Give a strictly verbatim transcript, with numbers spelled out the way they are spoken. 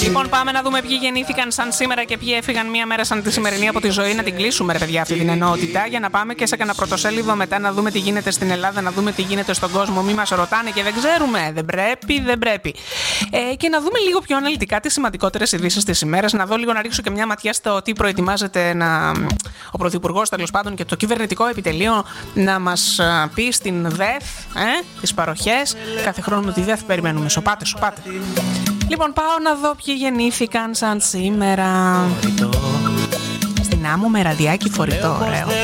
Λοιπόν, πάμε να δούμε ποιοι γεννήθηκαν σαν σήμερα και ποιοι έφυγαν μία μέρα σαν τη σημερινή από τη ζωή. Να την κλείσουμε, ρε παιδιά, αυτή την ενότητα. Για να πάμε και σε κανένα πρωτοσέλιδο μετά να δούμε τι γίνεται στην Ελλάδα, να δούμε τι γίνεται στον κόσμο. Μη μας ρωτάνε και δεν ξέρουμε. Δεν πρέπει, δεν πρέπει. Ε, και να δούμε λίγο πιο αναλυτικά τις σημαντικότερες ειδήσεις της ημέρας. Να δω λίγο, να ρίξω και μια ματιά στο τι προετοιμάζεται να... ο Πρωθυπουργός, τέλος πάντων, και το κυβερνητικό επιτελείο να μας πει στην ΔΕΘ, ε, τις παροχές. Κάθε χρόνο τη ΔΕΘ περιμένουμε. Σοπάτε, σοπάτε. Λοιπόν, πάω να δω ποιοι γεννήθηκαν σαν σήμερα. Στην Άμμο με ραδιάκι φορητό, ωραίο.